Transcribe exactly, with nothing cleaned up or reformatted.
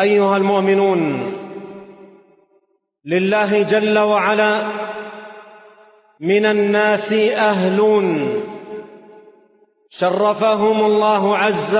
أيها المؤمنون، لله جل وعلا من الناس أهلون شرفهم الله عز